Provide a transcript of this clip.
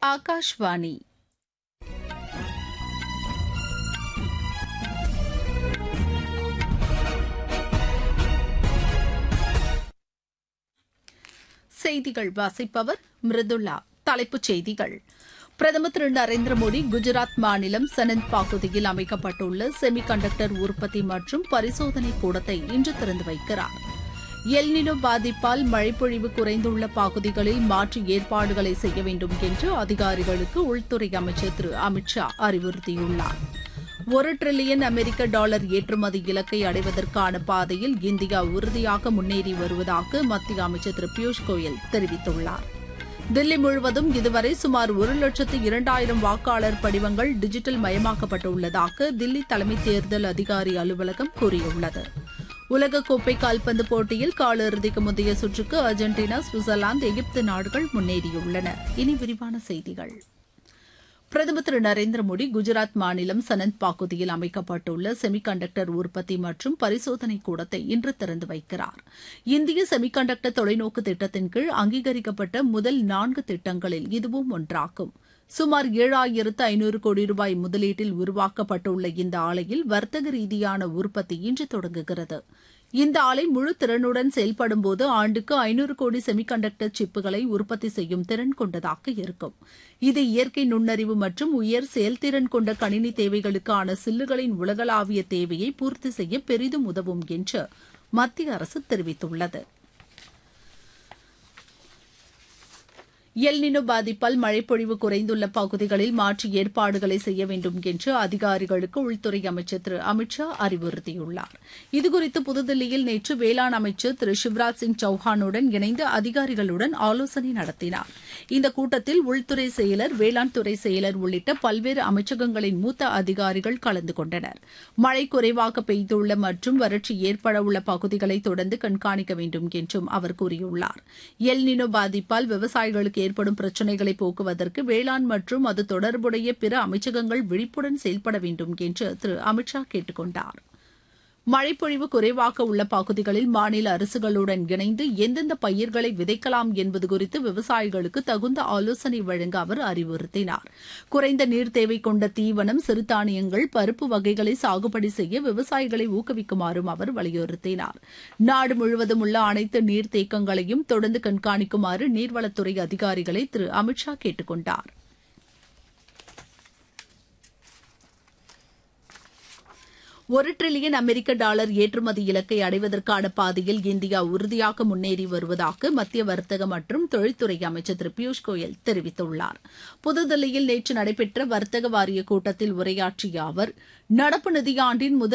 ஆகாஷ்வாணி செய்திகள் வாசிப்பவர் மிருதுளா. தலைப்புச் செய்திகள்: பிரதமர் திரு நரேந்திர மோடி குஜராத் மாநிலம் சனந்த் பகுதியில் அமைக்கப்பட்டுள்ள செமி கண்டக்டர் உற்பத்தி மற்றும் பரிசோதனை கூடத்தை இன்று திறந்து வைக்கிறார். எல்னினோ பாதிப்பால் மழைப்பொழிவு குறைந்துள்ள பகுதிகளில் மாற்று ஏற்பாடுகளை செய்ய வேண்டும் என்று அதிகாரிகளுக்கு உள்துறை அமைச்சர் திரு அமித் ஷா அறிவுறுத்தியுள்ளார். $1 டிரில்லியன் அமெரிக்க டாலர் ஏற்றுமதி இலக்கை அடைவதற்கான பாதையில் இந்தியா உறுதியாக முன்னேறி வருவதாக மத்திய அமைச்சர் திரு பியூஷ் கோயல் தெரிவித்துள்ளார். தில்லி முழுவதும் இதுவரை சுமார் 1,02,000 வாக்காளர் படிவங்கள் டிஜிட்டல் மயமாக்கப்பட்டுள்ளதாக தில்லி தலைமை தேர்தல் அதிகாரி அலுவலகம் கூறியுள்ளது. உலகக்கோப்பை கால்பந்து போட்டியில் காலிறுதிக்கு முந்தைய சுற்றுக்கு அர்ஜென்டினா, சுவிட்சர்லாந்து, எகிப்து நாடுகள் முன்னேறியுள்ளன. இனி விரிவான செய்திகள். பிரதமர் திரு நரேந்திர மோடி குஜராத் மாநிலம் சனந்த் பகுதியில் அமைக்கப்பட்டுள்ள செமி கண்டக்டர் உற்பத்தி மற்றும் பரிசோதனை கூடத்தை இன்று திறந்து வைக்கிறார். இந்திய செமி கண்டக்டர் தொலைநோக்கு திட்டத்தின் கீழ் அங்கீகரிக்கப்பட்ட முதல் 4 திட்டங்களில் இதுவும் ஒன்றாகும். சுமார் 7,500 கோடி ரூபாய் முதலீட்டில் உருவாக்கப்பட்டுள்ள இந்த ஆலையில் வர்த்தக ரீதியான உற்பத்தி இன்று தொடங்குகிறது. இந்த ஆலை முழு திறனுடன் செயல்படும்போது ஆண்டுக்கு 500 கோடி செமி கண்டக்டர் சிப்புகளை உற்பத்தி செய்யும் திறன் கொண்டதாக இருக்கும். இது இயற்கை நுண்ணறிவு மற்றும் உயர் செயல்திறன் கொண்ட கணினி தேவைகளுக்கான சில்லுகளின் உலகளாவிய தேவையை பூர்த்தி செய்ய பெரிதும் உதவும் என்று மத்திய அரசு தெரிவித்துள்ளது. எல்னினோ பாதிப்பால் மழைப்பொழிவு குறைந்துள்ள பகுதிகளில் மாற்று ஏற்பாடுகளை செய்ய வேண்டும் என்று அதிகாரிகளுக்கு உள்துறை அமைச்சர் திரு அமித் ஷா அறிவுறுத்தியுள்ளார். இதுகுறித்து புதுதில்லியில் நேற்று வேளாண் அமைச்சர் திரு சிவராஜ் சிங் சௌஹானுடன் இணைந்து அதிகாரிகளுடன் ஆலோசனை நடத்தினார். இந்த கூட்டத்தில் உள்துறை செயலர், வேளாண் துறை செயலர் உள்ளிட்ட பல்வேறு அமைச்சகங்களின் மூத்த அதிகாரிகள் கலந்து கொண்டனர். மழை குறைவாக பெய்துள்ள மற்றும் வறட்சி ஏற்படவுள்ள பகுதிகளை தொடர்ந்து கண்காணிக்க வேண்டும் என்றும் அவர் கூறியுள்ளார். எல்னினோ பாதிப்பால் விவசாயிகளுக்கு ஏற்படும் பிரச்சினைகளை போக்குவதற்கு வேளாண் மற்றும் அது தொடர்புடைய பிற அமைச்சகங்கள் விழிப்புடன் செயல்பட வேண்டும் என்று திரு அமித் ஷா கேட்டுக் கொண்டார். மழைப்பொழிவு குறைவாக உள்ள பகுதிகளில் மாநில அரசுகளுடன் இணைந்து எந்தெந்த பயிர்களை விதைக்கலாம் என்பது குறித்து விவசாயிகளுக்கு தகுந்த ஆலோசனை வழங்க அவர் அறிவுறுத்தினார். குறைந்த நீர் தேவை கொண்ட தீவனம், சிறுதானியங்கள், பருப்பு வகைகளை சாகுபடி செய்ய விவசாயிகளை ஊக்குவிக்குமாறும் அவர் வலியுறுத்தினார். நாடு முழுவதும் உள்ள அனைத்து நீர்த்தேக்கங்களையும் தொடர்ந்து கண்காணிக்குமாறு நீர்வளத்துறை அதிகாரிகளை திரு அமித் ஷா கேட்டுக் கொண்டார். $1 டிரில்லியன் அமெரிக்க டாலர் ஏற்றுமதி இலக்கை அடைவதற்கான பாதையில் இந்தியா உறுதியாக முன்னேறி வருவதாக மத்திய வர்த்தக மற்றும் தொழில்துறை அமைச்சர் திரு பியூஷ் கோயல் தெரிவித்துள்ளார். புதுதில்லியில் நேற்று நடைபெற்ற வர்த்தக வாரிய கூட்டத்தில் உரையாற்றிய அவர், நடப்பு நிதியாண்டின் முதல்